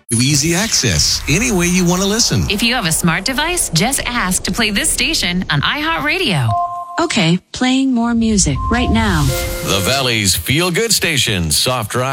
Easy access, any way you want to listen. If you have a smart device, just ask to play this station on iHeartRadio. Okay, playing more music right now. The Valley's feel-good station, Soft Drive.